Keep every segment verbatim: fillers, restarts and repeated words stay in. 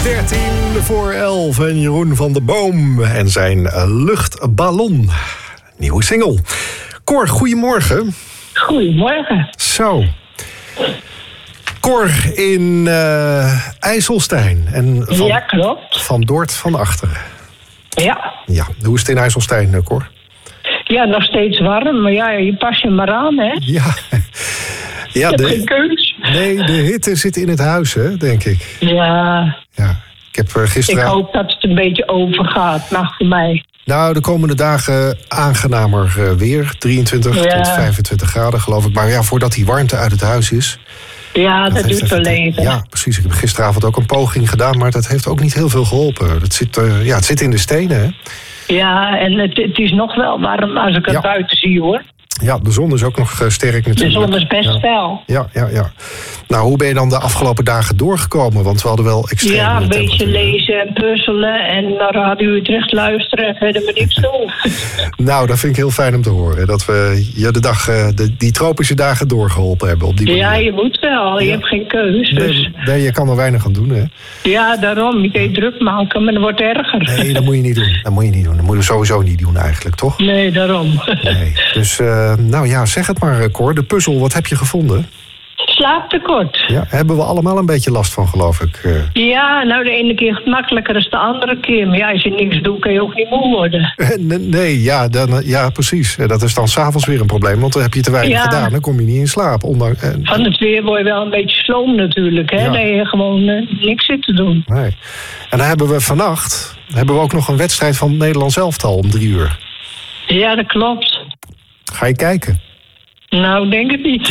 dertien voor elf en Jeroen van der Boom en zijn luchtballon. Nieuwe single. Cor, goedemorgen. Goedemorgen. Zo. Cor in uh, IJsselstein. En van, ja, klopt. Van Dort van Achteren. Ja. Ja. Hoe is het in IJsselstein, Cor? Ja, nog steeds warm, maar ja, je pas je maar aan, hè? Ja. Ja, je de, hebt geen keus. Nee, de hitte zit in het huis, hè, denk ik. Ja. Ja. Ik heb uh, gisteren... Ik hoop dat het een beetje overgaat, mag voor mij. Nou, de komende dagen aangenamer uh, weer. drieëntwintig ja. tot vijfentwintig graden, geloof ik. Maar ja, voordat die warmte uit het huis is... Ja, dat, dat duurt wel even. Ja, precies. Ik heb gisteravond ook een poging gedaan, maar dat heeft ook niet heel veel geholpen. Dat zit, uh, ja, het zit in de stenen, hè? Ja, en het, het is nog wel warm als ik het ja. buiten zie, hoor. Ja, de zon is ook nog uh, sterk natuurlijk. De zon is best ja. fel. Ja, ja, ja. Nou, hoe ben je dan de afgelopen dagen doorgekomen? Want we hadden wel extreme Ja, een beetje lezen en puzzelen en naar Radio Utrecht luisteren en verder met niks doen. Nou, dat vind ik heel fijn om te horen. Dat we je de dag, de, die tropische dagen doorgeholpen hebben op die manier. Ja, je moet wel. Je ja. hebt geen keus. Dus. Nee, nee, je kan er weinig aan doen, hè? Ja, daarom. Je kan je druk maken, maar dat wordt erger. Nee, dat moet je niet doen. Dat moet je niet doen. Dat moet je sowieso niet doen eigenlijk, toch? Nee, daarom. Nee. Dus, uh, nou ja, zeg het maar, Cor. De puzzel, wat heb je gevonden? Slaaptekort. Ja, hebben we allemaal een beetje last van, geloof ik. Uh. Ja, nou de ene keer makkelijker dan de andere keer. Maar ja, als je niks doet, kan je ook niet moe worden. Nee, ja, dan, ja precies. Dat is dan 's avonds weer een probleem, want dan heb je te weinig ja. gedaan. Dan kom je niet in slaap. Ondanks, uh, van het weer word je wel een beetje sloom natuurlijk, hè. Ja. Dat je gewoon uh, niks zit te doen. Nee. En dan hebben we vannacht hebben we ook nog een wedstrijd van het Nederlands elftal om drie uur. Ja, dat klopt. Ga je kijken? Nou, denk het niet.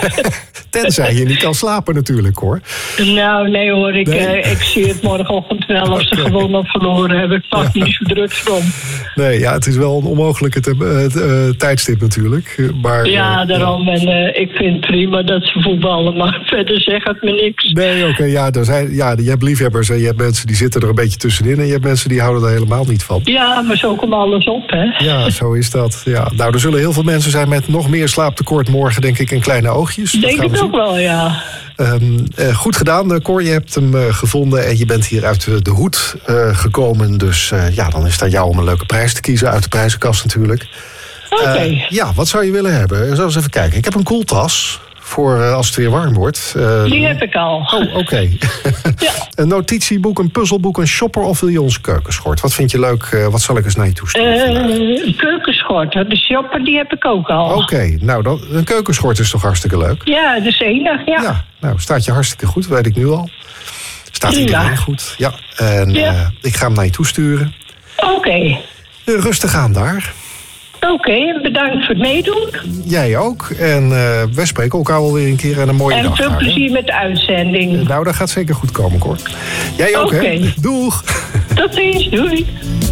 Tenzij je niet kan slapen natuurlijk, hoor. Nou, nee hoor, ik, nee. Uh, ik zie het morgenochtend wel als ze okay. gewoon of verloren hebben. Ik pak ja. niet zo druk van. Nee, ja, het is wel een onmogelijke te, uh, uh, tijdstip natuurlijk. Maar, ja, uh, daarom. En uh, ik vind het prima dat ze voetballen, maar verder zegt het me niks. Nee, oké, okay, ja, ja, je hebt liefhebbers en je hebt mensen die zitten er een beetje tussenin en je hebt mensen die houden er helemaal niet van. Ja, maar zo komt alles op, hè. Ja, zo is dat. Ja. Nou, er zullen heel veel mensen zijn met nog meer slaaptekort morgen, denk ik, en kleine oogjes. Denk ik ook wel, ja. Um, uh, goed gedaan, Cor. Je hebt hem uh, gevonden en je bent hier uit de hoed uh, gekomen. Dus uh, ja, dan is het aan jou om een leuke prijs te kiezen uit de prijzenkast natuurlijk. Oké. Okay. Uh, ja, wat zou je willen hebben? Zal eens even kijken. Ik heb een koeltas voor uh, als het weer warm wordt. Uh, Die heb ik al. Oh, oké. Okay. Ja. Een notitieboek, een puzzelboek, een shopper of wil je ons keukenschort? Wat vind je leuk? Uh, wat zal ik eens naar je toesturen? Uh, een keukenschort. De shopper die heb ik ook al. Oké, okay. Nou, dan, een keukenschort is toch hartstikke leuk? Ja, dat is enig, ja. Ja, nou, staat je hartstikke goed, weet ik nu al. Staat iedereen ja. goed. Ja, en ja. Uh, ik ga hem naar je toesturen. Oké. Okay. Uh, rustig aan daar. Oké, okay, bedankt voor het meedoen. Jij ook. En uh, we spreken elkaar wel weer een keer en een mooie en dag. En veel daar, plezier hè? met de uitzending. Uh, nou, dat gaat zeker goed komen, Cor. Jij ook, okay. hè? Doeg. Tot ziens, doei.